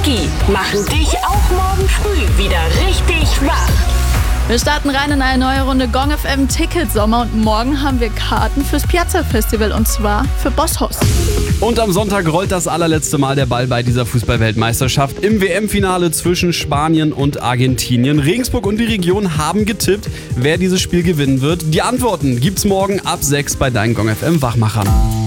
Magie machen dich auch morgen früh wieder richtig wach. Wir starten rein in eine neue Runde Gong FM Ticketsommer und morgen haben wir Karten fürs Piazza Festival und zwar für Bosshaus. Und am Sonntag rollt das allerletzte Mal der Ball bei dieser Fußball-Weltmeisterschaft im WM-Finale zwischen Spanien und Argentinien. Regensburg und die Region haben getippt, wer dieses Spiel gewinnen wird. Die Antworten gibt's morgen ab 6 bei deinen Gong FM Wachmachern.